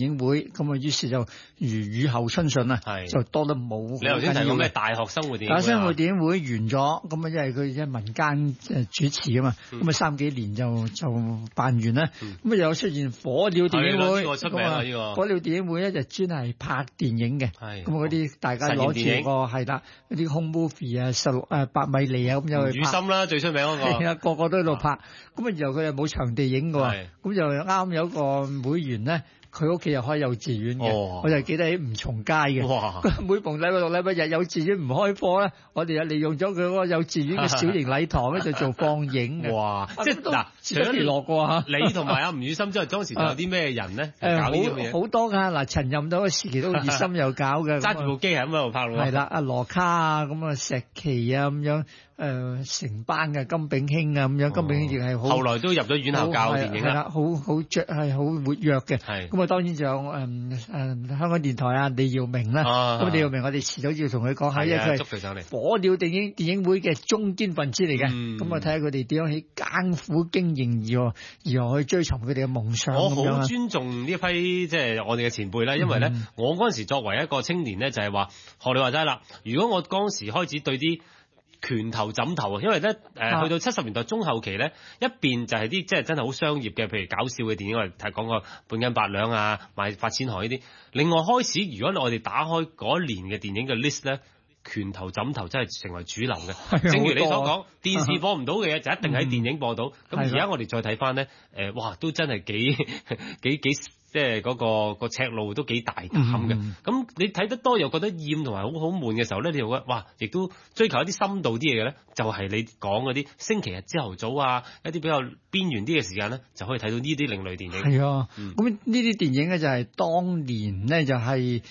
影會，咁啊於是就如雨後春筍啊，就多得冇。 你頭先提過咩大學生活電影會？ 大學生活電影會完咗，咁啊因為佢即係民間主持啊嘛，咁啊3幾年就辦完啦，咁啊又出現火鳥電影會，咁啊火鳥電影會咧就專係拍電影嘅，咁嗰啲大家攞住個係啦，嗰啲 home movie 啊，8米厘啊咁又去拍。吳宇森啦最出名嗰個， 係啊個個都喺度拍，咁啊然後佢又冇場地影嘅，咁就啱有個會員咧。佢屋企又開幼稚園嘅，我就記得喺吳松街嘅。每逢禮拜六、禮拜日幼稚園唔開課咧，我哋又利用咗佢嗰個幼稚園嘅小型禮堂咧，就做放映嘅。 哇！即係嗱，除咗落過嚇， 你同埋阿吳宇森之外，當時仲有啲咩人咧？搞呢啲嘢好多㗎。嗱，陳任到嘅時期都熱心又搞嘅， 揸住部機喺度拍咯。 係啦，阿羅卡啊，咁啊石琪啊咁樣。成班嘅金炳興啊咁樣，金炳興亦係好， 後來都入咗院校教電影啦， 好活躍嘅。咁啊當然仲有香港電台啊李耀明啦，咁李耀明我哋遲早要同佢講下，因為佢係火鳥電影會嘅中堅分子嚟嘅。咁啊睇下佢哋點樣喺艱苦經營而何去追尋佢哋嘅夢想。 我好尊重呢一批即係我哋嘅前輩啦，因為咧我嗰陣時作為一個青年咧，就係話學你話齋啦，如果我當時開始對啲拳頭枕頭啊，因為咧去到70年代中後期咧，一邊就係啲即係真係好商業嘅，譬如搞笑嘅電影，我哋講過半斤八兩啊，賣發錢寒呢啲。另外開始，如果我哋打開嗰一年嘅電影嘅 list 咧，拳頭枕頭真係成為主流嘅。正如你所講，電視播唔到嘅嘢就一定喺電影播到。咁而家我哋再睇翻咧，哇，都真係幾即係嗰個尺路都幾大膽嘅，咁你睇得多又覺得厭同埋好悶嘅時候咧，你又覺得哇，亦都追求一啲深度啲嘢嘅咧，就係你講嗰啲星期日朝頭早啊，一啲比較邊緣啲嘅時間咧，就可以睇到呢啲另類電影。 係啊，咁呢啲電影咧就係當年咧就係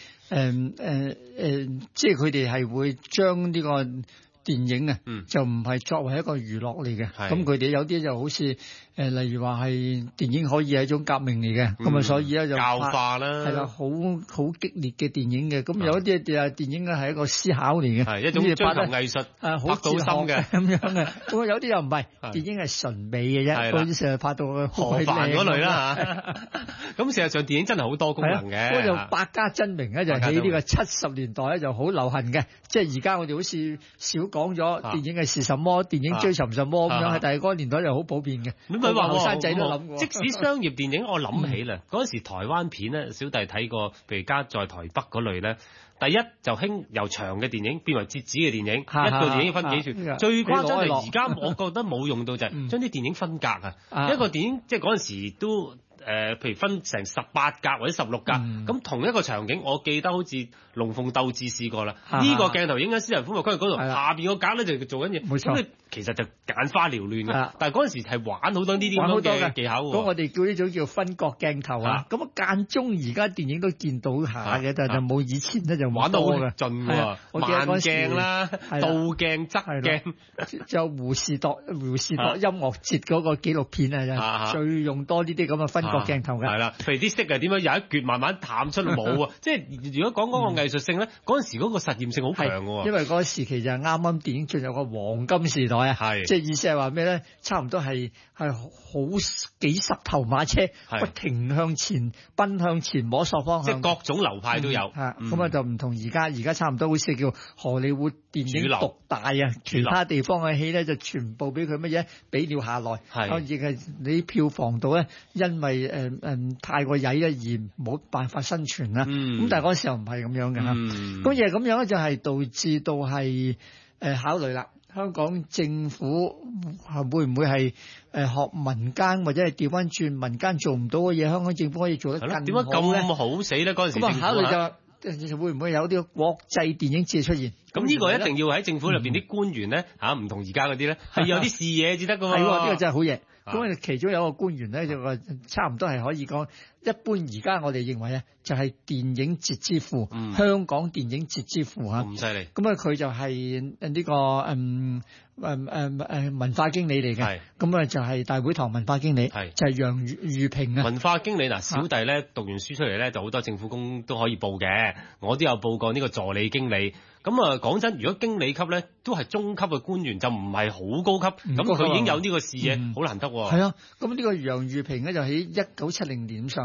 即係佢哋係會將呢個電影啊，就唔係作為一個娛樂嚟嘅，咁佢哋有啲就好似例如話係電影可以係一種革命嚟嘅，咁啊所以咧就教化啦， 係啦，好激烈嘅電影嘅，咁有一啲電影咧係一個思考嚟嘅， 係一種追求藝術，好到心嘅咁樣嘅，咁有啲又唔係，電影係純美嘅啫，嗰啲成日拍到何凡嗰類啦嚇，咁事實上電影真係好多功能嘅， 嗰就百家爭鳴咧就喺呢個70年代咧就好流行嘅，即係而家我哋好似少講咗電影係什麼，電影追尋什麼咁樣，喺第個年代就好普遍嘅。 唔係話後生仔都諗過， 即使商業電影，我諗起啦，嗰陣時台灣片咧，小弟睇過，譬如家在台北嗰類咧，第一就興由長嘅電影變為折子嘅電影，一個電影分幾段，最誇張係而家我覺得冇用到就係將啲電影分格啊，一個電影即係嗰陣時都。譬如分成18格或者16格，咁同一個場景，我記得好似龍鳳鬥智試過啦。呢個鏡頭影緊私人歡樂區嗰度，下邊個格咧就做緊嘢。咁其實就眼花繚亂嘅。但係嗰陣時係玩好多呢啲咁嘅技巧喎。咁我哋叫呢種叫分角鏡頭啊。咁間中而家電影都見到下嘅，但係就冇以前咧就玩到好盡喎。慢鏡啦，倒鏡、側鏡， 就胡士多音樂節嗰個紀錄片啊，最用多呢啲咁嘅分個鏡頭嘅係啦，譬如啲色係點樣有一橛慢慢淡出冇啊！即係如果講嗰個藝術性咧，嗰陣時嗰個實驗性好強嘅。因為嗰個時期就係啱啱電影進入個黃金時代啊！係即係意思係話咩咧？差唔多係好幾十頭馬車不停向前奔向前摸索方向， 即係各種流派都有。 咁啊就唔同而家差唔多好似叫荷里活電影獨大啊！其他地方嘅戲咧就全部俾佢乜嘢俾了下來，亦係你票房度咧，因為太過曳咧而冇辦法生存啦。咁但係嗰時候唔係咁樣嘅嚇。咁而係咁樣咧就係導致到係考慮啦。香港政府會唔會係學民間或者係調翻轉民間做唔到嘅嘢，香港政府可以做得更好咧？點解咁好死咧？嗰陣時政府考慮就會唔會有啲國際電影節出現？ 咁呢個一定要喺政府入邊啲官員咧唔同而家嗰啲咧係有啲視野至得㗎嘛。 係喎，呢個真係好嘢。咁其中有一個官員咧就話差唔多係可以講，一般而家我哋認為咧就係電影節之父，香港電影節之父嚇。 咁犀利。 咁佢就係呢個文化經理嚟嘅。咁就係大會堂文化經理。就係楊裕平啊。 文化經理嗱，小弟咧讀完書出嚟咧就好多政府工都可以報嘅，我都有報過呢個助理經理。咁講真，如果經理級咧都係中級嘅官員，就唔係好高級，咁佢已經有呢個視野，好難得喎。 係啊，咁呢個楊裕平咧就喺1970年咁上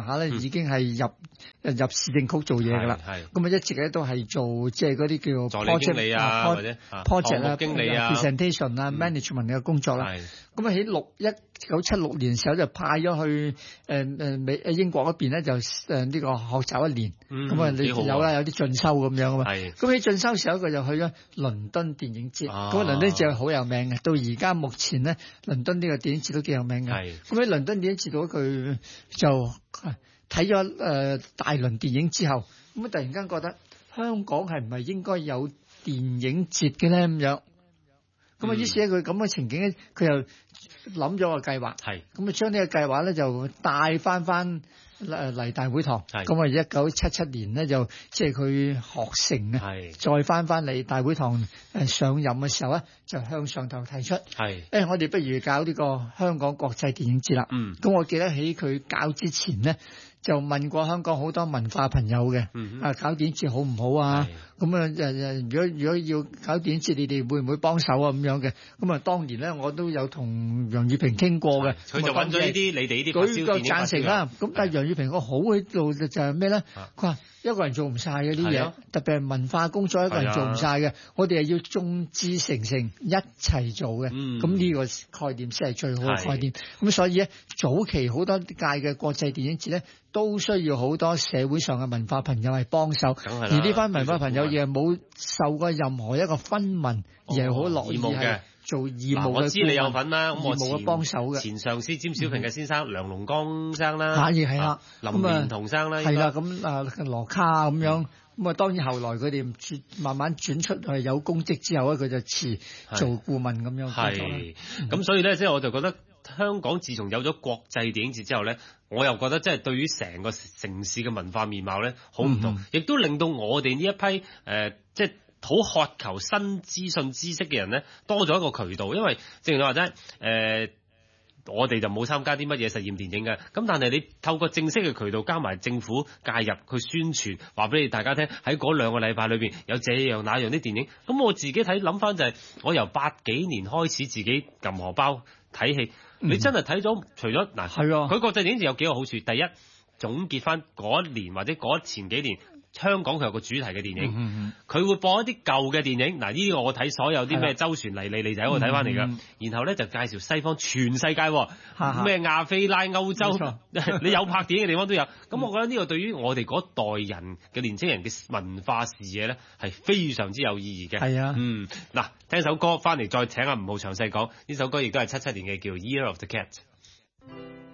下咧，已經係入市政局做嘢㗎啦。咁一直咧都係做即係嗰啲叫做 project 經理啊，或者 project 經理啊 presentation 啊 management 嘅工作啦。咁喺1976年時候就派咗去英國嗰邊咧，就呢個學習1年。咁你有啲進修咁樣啊嘛。咁喺進修時候佢就去咗倫敦電影節。咁倫敦節係好有名嘅，到而家目前咧倫敦呢個電影節都幾有名嘅。咁喺倫敦電影節度佢就睇咗大輪電影之後，咁突然間覺得香港係唔係應該有電影節嘅咧咁樣？咁於是咧佢咁嘅情景咧，佢又諗咗個計劃。咁將呢個計劃咧就帶翻嚟大會堂。咁1977年咧就即係佢學成啊，再翻嚟大會堂上任嘅時候咧，就向上頭提出，我哋不如搞呢個香港國際電影節啦。咁我記得喺佢搞之前咧，就問過香港好多文化朋友嘅，搞電影節好唔好啊？咁如果要搞電影節，你哋會唔會幫手啊？咁樣嘅，咁當年咧我都有同楊宇平傾過嘅， 佢就揾咗呢啲你哋呢啲舉腳贊成啦。咁但係楊宇平個好喺度就係咩咧？佢話一個人做唔晒嘅啲嘢，特別係文化工作一個人做唔晒嘅，我哋係要眾志成城一齊做嘅。咁呢個概念先係最好嘅概念。咁所以咧，早期好多屆嘅國際電影節咧，都需要好多社會上嘅文化朋友係幫手，而呢班文化朋友亦係冇受過任何一個分文，而係好樂意係做義務嘅。 我知你有份啦，咁我義務嘅幫手嘅前上司詹小平嘅先生、梁龍江生啦， 係啦， 林連同生啦， 係啦，咁羅卡咁樣。咁當然後來佢哋慢慢轉出係有公職之後咧，佢就辭做顧問咁樣。 咁所以咧，即係我就覺得香港自從有咗國際電影節之後咧，我又覺得即係對於成個城市嘅文化面貌咧好唔同，亦都令到我哋呢一批即係好渴求新資訊知識嘅人咧多咗一個渠道，因為正如你話齋我哋就冇參加啲乜嘢實驗電影嘅，咁但係你透過正式嘅渠道加埋政府介入去宣傳，話俾你大家聽喺嗰2個禮拜裏邊有這樣那樣啲電影。咁我自己諗翻就係我由80幾年開始自己撳荷包睇戲，你真係睇咗除咗嗱，佢國際電影節有幾個好處，第一總結翻嗰一年或者嗰前幾年。香港佢有個主題嘅電影，佢會播一啲舊嘅電影。嗱，呢個我睇所有啲咩周旋黎利就喺度睇翻嚟㗎。然後咧就介紹西方全世界，咩亞非拉、歐洲，你有拍電影嘅地方都有。咁我覺得呢個對於我哋嗰代人嘅年青人嘅文化視野咧係非常之有意義嘅。嗱，聽首歌翻嚟再請阿吳浩詳細講。呢首歌亦都係77年嘅，叫《Year of the Cat》。